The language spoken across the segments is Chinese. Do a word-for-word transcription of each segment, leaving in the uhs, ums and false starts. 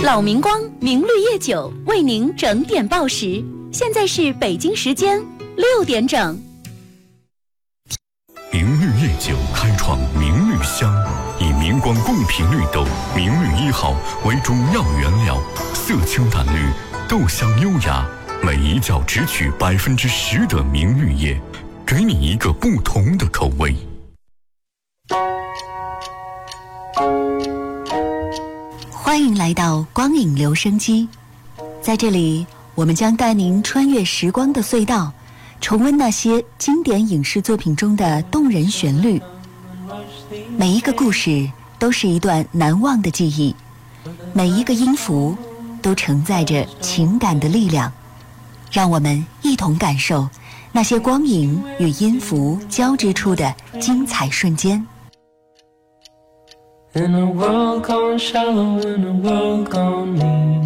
老明光明绿叶酒为您整点报时，现在是北京时间六点整。 明绿叶酒开创明绿香，以明光贡品绿豆明绿一号为主要原料，色清淡绿，豆香优雅，每一窖只取百分之十的明绿叶，给你一个不同的口味。 欢迎来到光影留声机，在这里我们将带您穿越时光的隧道，重温那些经典影视作品中的动人旋律。每一个故事都是一段难忘的记忆，每一个音符都承载着情感的力量。让我们一同感受那些光影与音符交织出的精彩瞬间。 In a world gone shallow, in a world gone mean。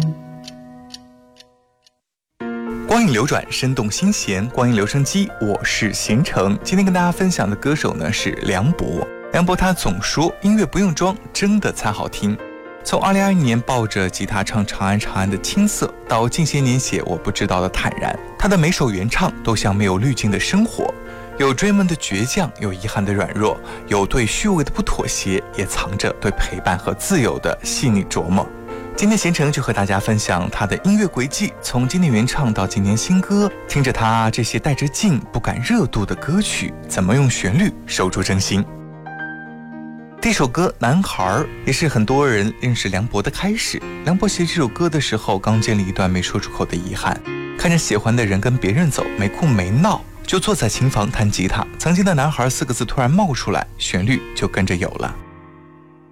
光影流转，生动心弦，光影留声机，我是邢程。今天跟大家分享的歌手呢是梁博。梁博他总说音乐不用装，真的才好听。从二零二一年抱着吉他唱《长安长安》的青涩，到近些年写我不知道的坦然，他的每首原唱都像没有滤镜的生活，有追梦的倔强，有遗憾的软弱，有对虚伪的不妥协，也藏着对陪伴和自由的细腻琢磨。今天贤成就和大家分享他的音乐轨迹，从经典原唱到今年新歌，听着他这些带着劲不赶热度的歌曲，怎么用旋律守住真心。这首歌《男孩》也是很多人认识梁博的开始。梁博写这首歌的时候，刚经历一段没说出口的遗憾，看着喜欢的人跟别人走，没哭没闹，就坐在琴房弹吉他，曾经的男孩四个字突然冒出来，旋律就跟着有了。